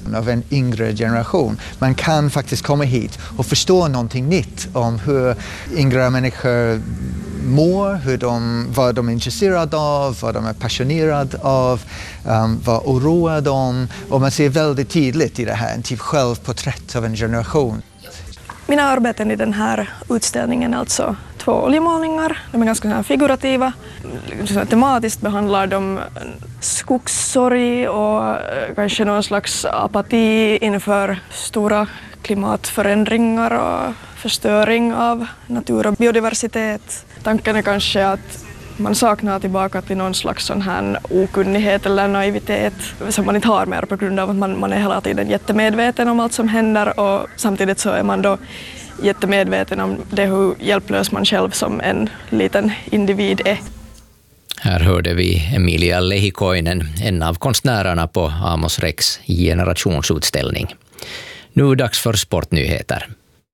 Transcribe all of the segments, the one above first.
av en yngre generation. Man kan faktiskt komma hit och förstå någonting nytt om hur yngre människor mår, vad de är intresserade av, vad de är passionerade av, vad oroar dem. Och man ser väldigt tydligt i det här en typ självporträtt av en generation. Mina arbeten i den här utställningen är alltså 2 oljemålningar. De är ganska figurativa. Tematiskt behandlar de skogssorg och kanske någon slags apati inför stora klimatförändringar och förstöring av natur och biodiversitet. Tanken är kanske att man saknar tillbaka till någon slags sån här okunnighet eller naivitet som man inte har mer på grund av att man är hela tiden jättemedveten om allt som händer, och samtidigt så är man då jättemedveten om det hur hjälplös man själv som en liten individ är. Här hörde vi Emilia Lehikoinen, en av konstnärerna på Amos Rex generationsutställning. Nu är dags för sportnyheter.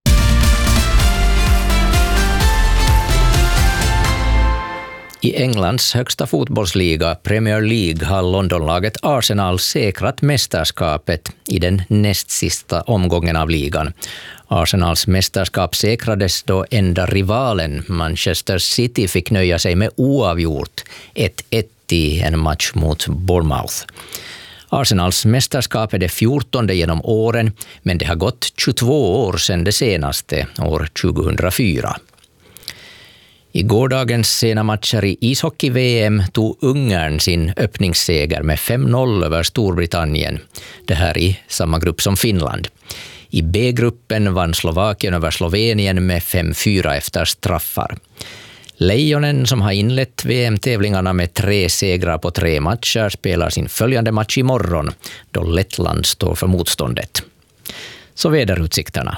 I Englands högsta fotbollsliga Premier League har Londonlaget Arsenal säkrat mästerskapet i den näst sista omgången av ligan. Arsenals mästerskap säkrades då enda rivalen Manchester City fick nöja sig med oavgjort 1-1 i en match mot Bournemouth. Arsenals mästerskap är det 14:e genom åren, men det har gått 22 år sedan det senaste, år 2004. I gårdagens sena matcher i ishockey-VM tog Ungern sin öppningsseger med 5-0 över Storbritannien. Det här i samma grupp som Finland. I B-gruppen vann Slovakien över Slovenien med 5-4 efter straffar. Lejonen, som har inlett VM-tävlingarna med 3 segrar på 3 matcher, spelar sin följande match imorgon, då Lettland står för motståndet. Så väderutsikterna.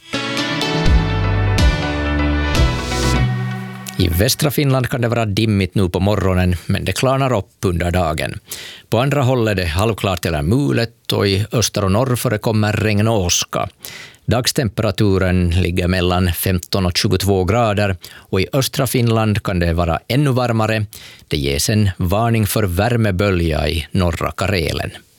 I västra Finland kan det vara dimmigt nu på morgonen, men det klarnar upp under dagen. På andra håll är det halvklart eller mulet, och i öster och norr förekommer regn och åska. Dagstemperaturen ligger mellan 15 och 22 grader, och i östra Finland kan det vara ännu varmare. Det ges en varning för värmebölja i norra Karelen.